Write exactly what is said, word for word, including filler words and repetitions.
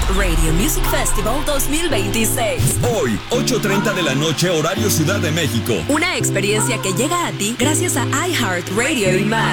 Radio Music Festival dos mil veintiséis. Hoy, ocho treinta de la noche, horario Ciudad de México. Una experiencia que llega a ti gracias a iHeartRadio y más.